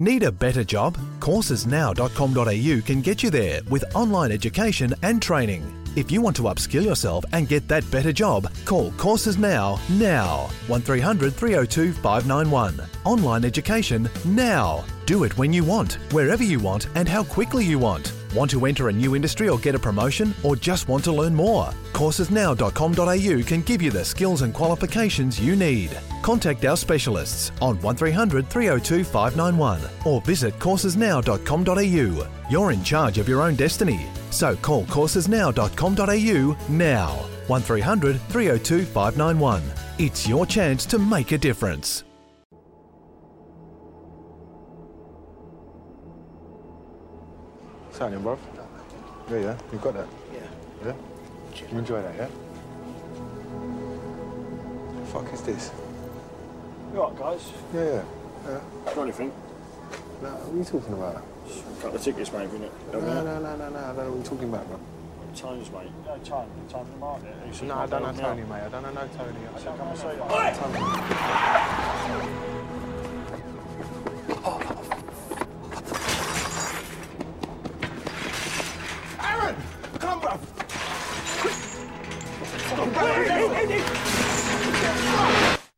Need a better job? Coursesnow.com.au can get you there with online education and training. If you want to upskill yourself and get that better job, call Courses Now. 1300 302 591. Online education now. Do it when you want, wherever you want and how quickly you want. Want to enter a new industry or get a promotion, or just want to learn more? Coursesnow.com.au can give you the skills and qualifications you need. Contact our specialists on 1300 302 591 or visit coursesnow.com.au. You're in charge of your own destiny. So call coursesnow.com.au now. 1300 302 591. It's your chance to make a difference. What's happening, bruv? Yeah, you got that? Yeah. Yeah? You enjoy that, yeah? The fuck is this? You alright, guys? Yeah. Got anything? No, what are you talking about? A couple of tickets, maybe, innit? No, I don't know what you're talking about, bro. Tones, mate. No, Tone from the market. No, I don't know Tony, mate. I don't know Tony. Come and see you.